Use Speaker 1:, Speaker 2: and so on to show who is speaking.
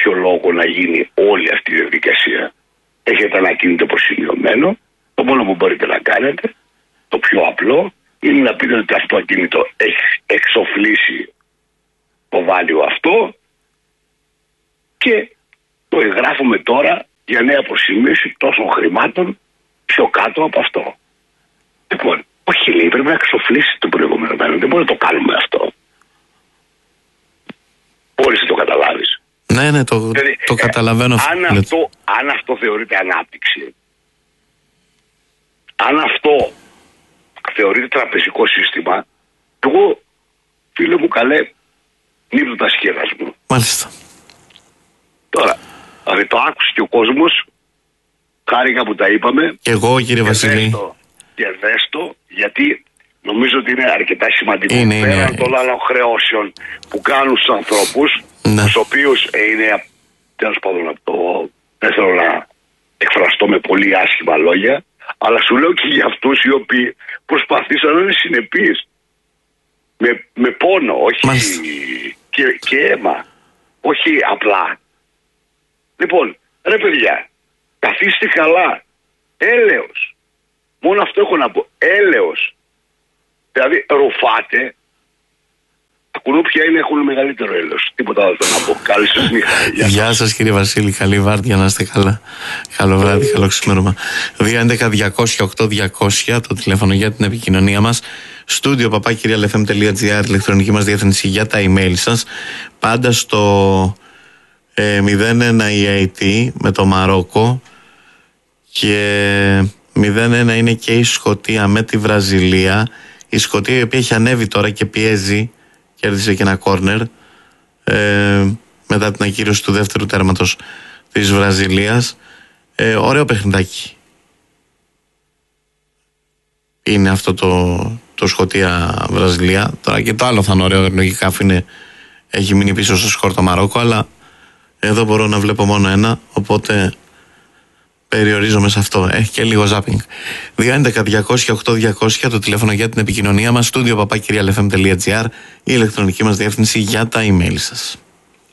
Speaker 1: κάποιο λόγο να γίνει όλη αυτή η διαδικασία. Έχετε ένα ακίνητο προσημειωμένο. Το μόνο που μπορείτε να κάνετε, το πιο απλό, είναι να πείτε ότι αυτό το ακίνητο έχει εξοφλήσει το value αυτό και το εγγράφουμε τώρα για νέα προσημείωση τόσων χρημάτων πιο κάτω από αυτό. Λοιπόν, όχι, λέει, πρέπει να εξοφλήσει το προηγούμενο μέλλον. Δεν μπορούμε να το κάνουμε αυτό. Μπορείς να το καταλάβεις.
Speaker 2: Ναι, το καταλαβαίνω.
Speaker 1: Αν αυτό θεωρείται ανάπτυξη, αν αυτό θεωρείται τραπεζικό σύστημα, εγώ, φίλε μου, καλέ, νύπτω τα σχέδας μου.
Speaker 2: Μάλιστα.
Speaker 1: Τώρα, δηλαδή το άκουσε και ο κόσμος, χάρηκα που τα είπαμε.
Speaker 2: Και εγώ, κύριε Βασίλη.
Speaker 1: Και δέστο, γιατί νομίζω ότι είναι αρκετά σημαντικό πέραν των άλλων χρεώσεων που κάνουν στους ανθρώπους, τους οποίους είναι, τέλος πάντων, δεν θέλω να εκφραστώ με πολύ άσχημα λόγια, αλλά σου λέω και για αυτούς οι οποίοι προσπαθήσαν να είναι συνεπείς. Με πόνο, όχι και αίμα, όχι απλά. Λοιπόν, ρε παιδιά, καθίστε καλά, έλεος. Μόνο αυτό έχω να πω. Έλεος. Δηλαδή ρουφάτε. Τα κουνούπια έχουν μεγαλύτερο έλεος. Τίποτα άλλο θέλω να πω. Καλή σας νύχτα.
Speaker 2: Γεια σας κύριε Βασίλη. Καλή βάρδια, να είστε καλά. Καλό βράδυ, καλό ξημέρωμα. 211-200-8200 το τηλέφωνο για την επικοινωνία μας. Στούντιο papakirialfm.gr, ηλεκτρονική μας διεύθυνση για τα email σας. Πάντα στο 01 η ΑΕΤ με το Μαρόκο και 0-1 είναι και η Σκωτία με τη Βραζιλία. Η Σκωτία η οποία έχει ανέβει τώρα και πιέζει, κέρδισε και ένα κόρνερ μετά την ακύρωση του δεύτερου τέρματος της Βραζιλίας. Ωραίο παιχνιδάκι είναι αυτό το Σκωτία-Βραζιλία. Τώρα και το άλλο θα είναι ωραίο, λογικά, αφού έχει μείνει πίσω στο σκορ το Μαρόκο, αλλά εδώ μπορώ να βλέπω μόνο ένα, οπότε περιορίζομαι σε αυτό. Έχει και λίγο ζάπινγκ. 211-200-8200 το τηλέφωνο για την επικοινωνία μας. Στούντιο papakirialfm.gr, η ηλεκτρονική μας διεύθυνση για τα email σας.